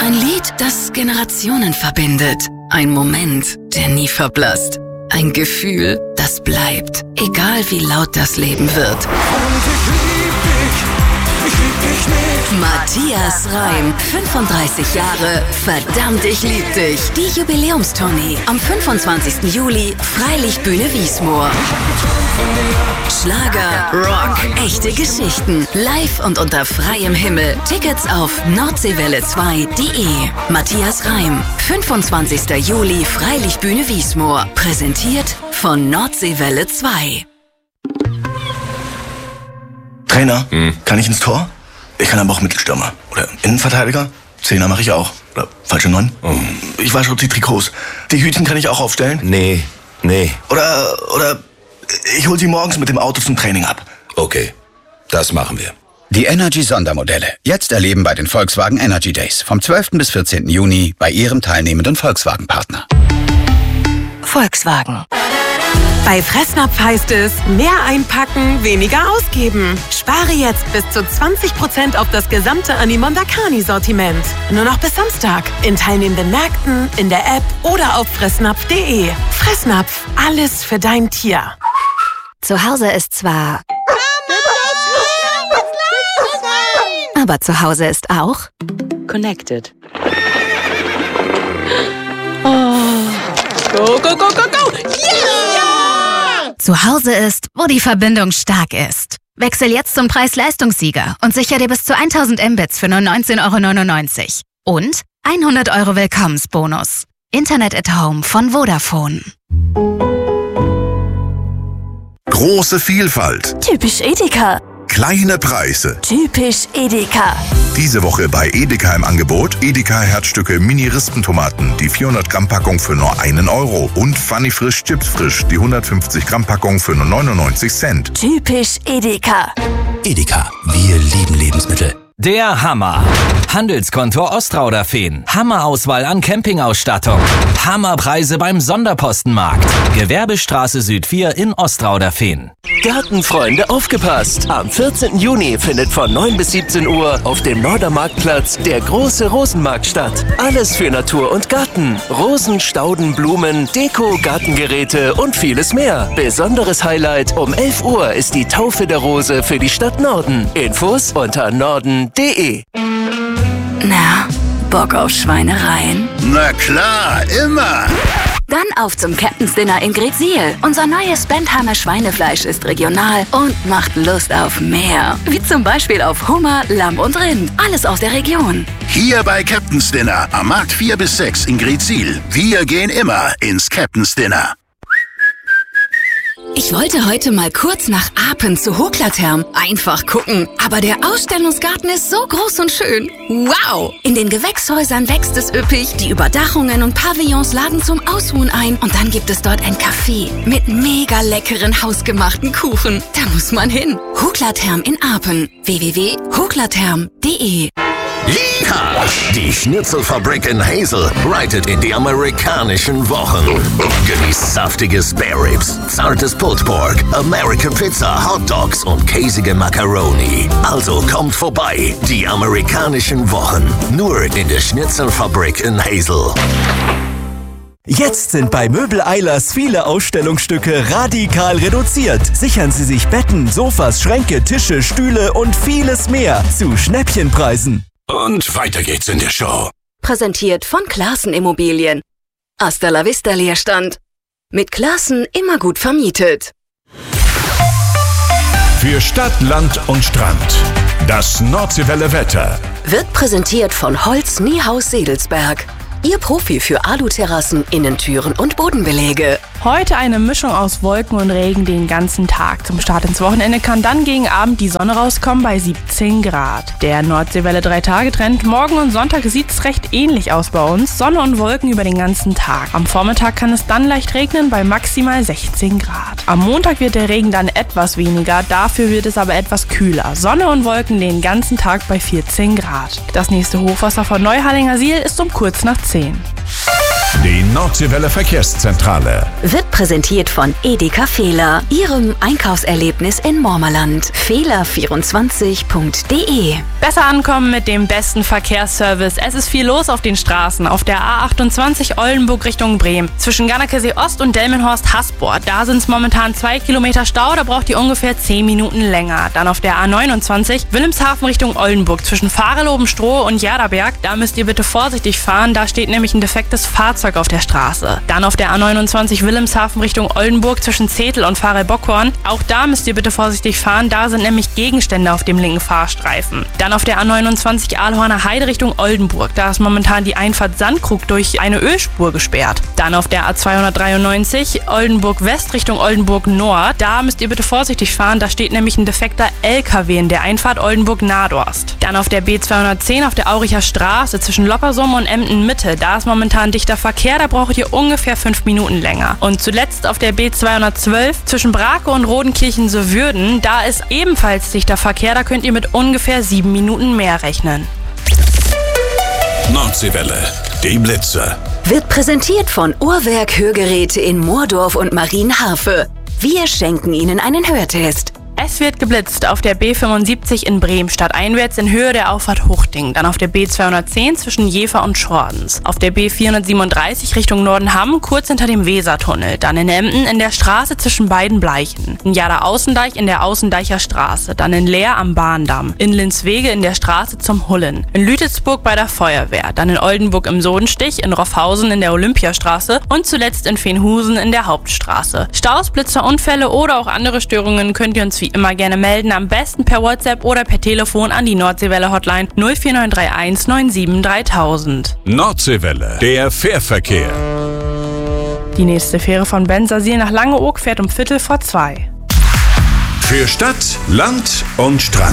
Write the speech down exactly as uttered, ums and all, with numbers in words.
Ein Lied, das Generationen verbindet. Ein Moment, der nie verblasst. Ein Gefühl, das bleibt, egal wie laut das Leben wird. Und ich lieb dich, ich lieb dich nicht. Matthias Reim, fünfunddreißig Jahre, verdammt, ich lieb dich. Die Jubiläumstournee am fünfundzwanzigsten Juli, Freilichtbühne Wiesmoor. Schlager, Rock, echte Geschichten, live und unter freiem Himmel. Tickets auf nordseewelle zwei punkt de. Matthias Reim, fünfundzwanzigsten Juli, Freilichtbühne Wiesmoor. Präsentiert von Nordseewelle zwei. Trainer, hm. kann ich ins Tor? Ich kann aber auch Mittelstürmer. Oder Innenverteidiger? Zehner mache ich auch. Oder falsche Neun? Oh. Ich wasche die Trikots. Die Hütchen kann ich auch aufstellen? Nee, nee. Oder, oder ich hol sie morgens mit dem Auto zum Training ab. Okay, das machen wir. Die Energy-Sondermodelle. Jetzt erleben bei den Volkswagen Energy Days. Vom zwölften bis vierzehnten Juni bei Ihrem teilnehmenden Volkswagen-Partner. Volkswagen. Bei Fressnapf heißt es, mehr einpacken, weniger ausgeben. Spare jetzt bis zu zwanzig Prozent auf das gesamte Animonda Carni-Sortiment. Nur noch bis Samstag. In teilnehmenden Märkten, in der App oder auf fressnapf punkt de. Fressnapf, alles für dein Tier. Zu Hause ist zwar... Aber zu Hause ist auch... Connected. Oh. Go, go, go, go, go! Yeah! Zu Hause ist, wo die Verbindung stark ist. Wechsel jetzt zum Preis-Leistungssieger und sicher dir bis zu tausend Mbits für nur neunzehn Euro neunundneunzig. Und hundert Euro Willkommensbonus. Internet at Home von Vodafone. Große Vielfalt. Typisch Edeka. Kleine Preise. Typisch Edeka. Diese Woche bei Edeka im Angebot Edeka Herzstücke Mini-Rispentomaten, die vierhundert Gramm Packung für nur einen Euro. Und Funny Frisch Chips Frisch, die hundertfünfzig Gramm Packung für nur neunundneunzig Cent. Typisch Edeka. Edeka, wir lieben Lebensmittel. Der Hammer. Handelskontor Ostrauderfehn. Hammerauswahl an Campingausstattung. Hammerpreise beim Sonderpostenmarkt. Gewerbestraße Süd vier in Ostrauderfehn. Gartenfreunde, aufgepasst! Am vierzehnten Juni findet von neun bis siebzehn Uhr auf dem Nordermarktplatz der große Rosenmarkt statt. Alles für Natur und Garten. Rosen, Stauden, Blumen, Deko, Gartengeräte und vieles mehr. Besonderes Highlight, um elf Uhr ist die Taufe der Rose für die Stadt Norden. Infos unter norden punkt de. Na, Bock auf Schweinereien? Na klar, immer! Dann auf zum Captain's Dinner in Greetsiel. Unser neues Bentheimer Schweinefleisch ist regional und macht Lust auf mehr. Wie zum Beispiel auf Hummer, Lamm und Rind. Alles aus der Region. Hier bei Captain's Dinner am Markt vier bis sechs in Greetsiel. Wir gehen immer ins Captain's Dinner. Ich wollte heute mal kurz nach Apen zu Hoklatherm einfach gucken. Aber der Ausstellungsgarten ist so groß und schön. Wow! In den Gewächshäusern wächst es üppig. Die Überdachungen und Pavillons laden zum Ausruhen ein. Und dann gibt es dort ein Café mit mega leckeren hausgemachten Kuchen. Da muss man hin. Hoklatherm in Apen. w w w punkt hoklatherm punkt de. Yeehaw! Die Schnitzelfabrik in Hazel reitet in die amerikanischen Wochen. Genießt saftige Spare Ribs, zartes Pulled Pork, American Pizza, Hot Dogs und käsige Macaroni. Also kommt vorbei, die amerikanischen Wochen. Nur in der Schnitzelfabrik in Hazel. Jetzt sind bei Möbel Eilers viele Ausstellungsstücke radikal reduziert. Sichern Sie sich Betten, Sofas, Schränke, Tische, Stühle und vieles mehr zu Schnäppchenpreisen. Und weiter geht's in der Show. Präsentiert von Classen Immobilien. Hasta la vista Leerstand. Mit Classen immer gut vermietet. Für Stadt, Land und Strand. Das Nordseewelle Wetter. Wird präsentiert von Holz Niehaus Sedelsberg. Ihr Profi für Aluterrassen, Innentüren und Bodenbeläge. Heute eine Mischung aus Wolken und Regen den ganzen Tag. Zum Start ins Wochenende kann dann gegen Abend die Sonne rauskommen bei siebzehn Grad. Der Nordseewelle drei Tage Trend. Morgen und Sonntag sieht's recht ähnlich aus bei uns. Sonne und Wolken über den ganzen Tag. Am Vormittag kann es dann leicht regnen bei maximal sechzehn Grad. Am Montag wird der Regen dann etwas weniger, dafür wird es aber etwas kühler. Sonne und Wolken den ganzen Tag bei vierzehn Grad. Das nächste Hochwasser von Neuhallinger Siel ist um kurz nach zehn. Die Nordseewelle Verkehrszentrale. Wird präsentiert von Edeka Fehler, Ihrem Einkaufserlebnis in Mormerland. Fehler vierundzwanzig punkt de. Besser ankommen mit dem besten Verkehrsservice. Es ist viel los auf den Straßen. Auf der A achtundzwanzig Oldenburg Richtung Bremen. Zwischen Garnakesee Ost und Delmenhorst-Hasborn. Da sind es momentan zwei Kilometer Stau. Da braucht ihr ungefähr zehn Minuten länger. Dann auf der A neunundzwanzig Wilhelmshaven Richtung Oldenburg. Zwischen Fahrerloben-Stroh und Jaderberg. Da müsst ihr bitte vorsichtig fahren. Da steht nämlich ein defektes Fahrzeug auf der Straße. Dann auf der A neunundzwanzig Wilhelmshaven Richtung Oldenburg zwischen Zetel und Pfarrei-Bockhorn. Auch da müsst ihr bitte vorsichtig fahren. Da sind nämlich Gegenstände auf dem linken Fahrstreifen. Dann auf der A neunundzwanzig Aalhorner Heide Richtung Oldenburg. Da ist momentan die Einfahrt Sandkrug durch eine Ölspur gesperrt. Dann auf der A zweihundertdreiundneunzig Oldenburg West Richtung Oldenburg Nord. Da müsst ihr bitte vorsichtig fahren. Da steht nämlich ein defekter L K W in der Einfahrt Oldenburg-Nadorst. Dann auf der B zweihundertzehn auf der Auricher Straße zwischen Loppersum und Emden Mitte. Da ist momentan dichter Verkehr. Da braucht ihr ungefähr fünf Minuten länger. Und zuletzt auf der B zweihundertzwölf zwischen Brake und Rodenkirchen-Söwürden. Da ist ebenfalls dichter Verkehr. Da könnt ihr mit ungefähr sieben Minuten mehr rechnen. Nordseewelle, die Blitze. Wird präsentiert von Uhrwerk Hörgeräte in Moordorf und Marienharfe. Wir schenken Ihnen einen Hörtest. Es wird geblitzt auf der B fünfundsiebzig in Bremen stadteinwärts in Höhe der Auffahrt Huchting. Dann auf der B zweihundertzehn zwischen Jever und Schordens. Auf der B vierhundertsiebenunddreißig Richtung Nordenham kurz hinter dem Wesertunnel. Dann in Emden in der Straße zwischen beiden Bleichen. In Jada Außendeich in der Außendeicher Straße. Dann in Leer am Bahndamm. In Linswege in der Straße zum Hullen. In Lütetsburg bei der Feuerwehr. Dann in Oldenburg im Sodenstich. In Roffhausen in der Olympiastraße. Und zuletzt in Veenhusen in der Hauptstraße. Staus, Blitzer, Unfälle oder auch andere Störungen könnt ihr uns wie immer gerne melden, am besten per WhatsApp oder per Telefon an die Nordseewelle-Hotline null vier neun drei eins neun sieben dreitausend. Nordseewelle, der Fährverkehr. Die nächste Fähre von Bensersiel nach Langeoog fährt um Viertel vor zwei. Für Stadt, Land und Strand.